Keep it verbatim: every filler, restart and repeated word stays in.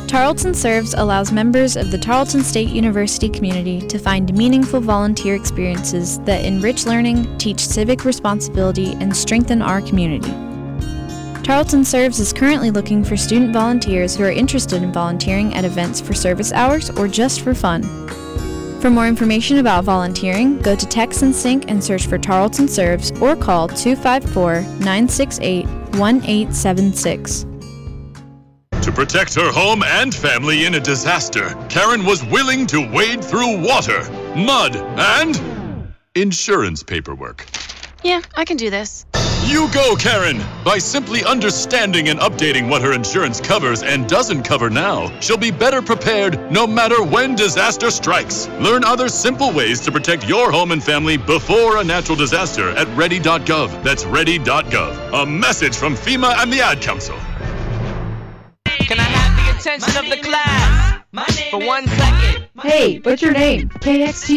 Tarleton Serves allows members of the Tarleton State University community to find meaningful volunteer experiences that enrich learning, teach civic responsibility, and strengthen our community. Tarleton Serves is currently looking for student volunteers who are interested in volunteering at events for service hours or just for fun. For more information about volunteering, go to TexanSync and search for Tarleton Serves or call two five four, nine six eight, one eight seven six. To protect her home and family in a disaster, Karen was willing to wade through water, mud, and insurance paperwork. Yeah, I can do this. You go, Karen! By simply understanding and updating what her insurance covers and doesn't cover now, she'll be better prepared no matter when disaster strikes. Learn other simple ways to protect your home and family before a natural disaster at ready dot gov. That's ready dot gov. A message from FEMA and the Ad Council. Can I have the attention of the class for one second? Hey, what's your name? K X T